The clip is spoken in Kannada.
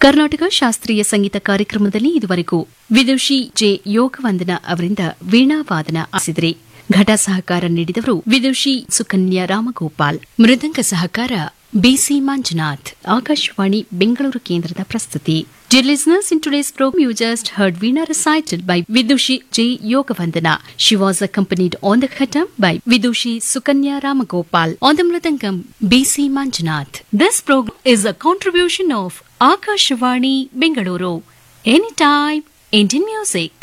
ಕರ್ನಾಟಕ ಶಾಸ್ತ್ರೀಯ ಸಂಗೀತ ಕಾರ್ಯಕ್ರಮದಲ್ಲಿ ಇದುವರೆಗೂ ವಿದುಷಿ ಜೆ ಯೋಗವಂದನ ಅವರಿಂದ ವೀಣಾ ವಾದನ ಆಲಿಸಿದಿರಿ. ಘಟ ಸಹಕಾರ ನೀಡಿದವರು ವಿದುಷಿ ಸುಕನ್ಯಾ ರಾಮಗೋಪಾಲ್. ಮೃದಂಗ ಸಹಕಾರ ಬಿಸಿ ಮಂಜುನಾಥ್. ಆಕಾಶವಾಣಿ ಬೆಂಗಳೂರು ಕೇಂದ್ರದ ಪ್ರಸ್ತುತಿ. Dear listeners, in today's program, you just heard Veena recited by Vidushi J. Yogavandana. She was accompanied on the khatam by Vidushi Sukanya Ramagopal. On the mridangam, B.C. Manjunath. This program is a contribution of Akashvani Bengaluru. Anytime, Indian music.